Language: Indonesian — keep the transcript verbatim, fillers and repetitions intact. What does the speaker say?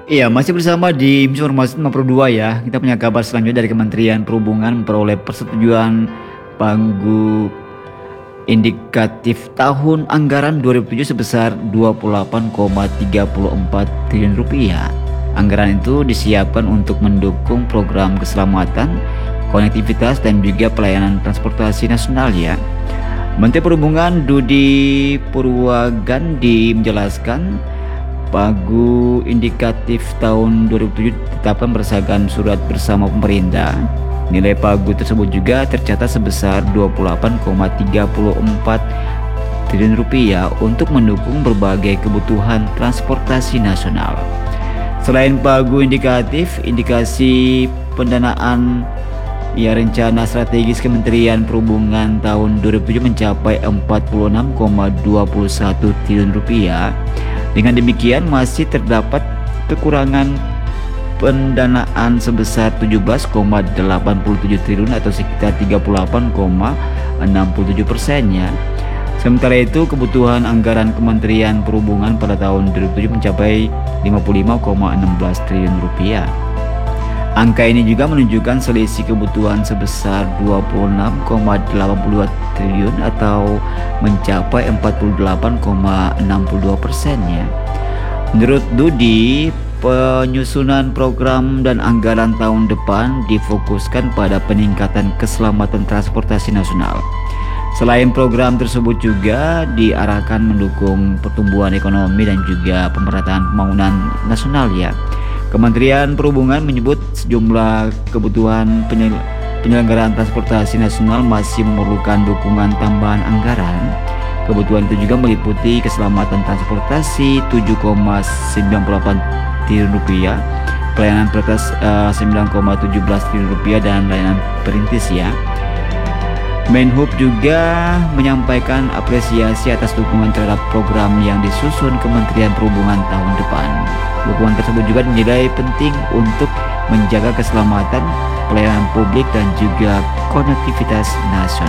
Iya, masih bersama di Informasi lima puluh dua ya. Kita punya kabar selanjutnya dari Kementerian Perhubungan memperoleh persetujuan pagu indikatif tahun anggaran dua ribu tujuh sebesar dua puluh delapan koma tiga empat triliun rupiah. Anggaran itu disiapkan untuk mendukung program keselamatan, konektivitas dan juga pelayanan transportasi nasional ya. Menteri Perhubungan Budi Purwagandi menjelaskan pagu indikatif tahun dua ribu tujuh ditetapkan berdasarkan surat bersama pemerintah. Nilai pagu tersebut juga tercatat sebesar dua puluh delapan koma tiga empat triliun rupiah untuk mendukung berbagai kebutuhan transportasi nasional. Selain pagu indikatif, indikasi pendanaan ya rencana strategis Kementerian Perhubungan tahun dua ribu tujuh mencapai empat puluh enam koma dua satu triliun rupiah. Dengan demikian masih terdapat kekurangan pendanaan sebesar tujuh belas koma delapan tujuh triliun atau sekitar tiga puluh delapan koma enam tujuh persennya. Sementara itu kebutuhan anggaran Kementerian Perhubungan pada tahun dua ribu tujuh mencapai lima puluh lima koma satu enam triliun rupiah. Angka ini juga menunjukkan selisih kebutuhan sebesar dua puluh enam koma delapan dua triliun atau mencapai empat puluh delapan koma enam dua persennya. Menurut Budi, penyusunan program dan anggaran tahun depan difokuskan pada peningkatan keselamatan transportasi nasional. Selain program tersebut juga diarahkan mendukung pertumbuhan ekonomi dan juga pemerataan pembangunan nasional ya. Kementerian Perhubungan menyebut sejumlah kebutuhan penyelenggaraan transportasi nasional masih memerlukan dukungan tambahan anggaran. Kebutuhan itu juga meliputi keselamatan transportasi tujuh koma sembilan delapan triliun rupiah, pelayanan prioritas uh, sembilan koma satu tujuh triliun rupiah dan layanan perintis ya. Menhub juga menyampaikan apresiasi atas dukungan terhadap program yang disusun Kementerian Perhubungan tahun depan. Dukungan tersebut juga dinilai penting untuk menjaga keselamatan, pelayanan publik dan juga konektivitas nasional.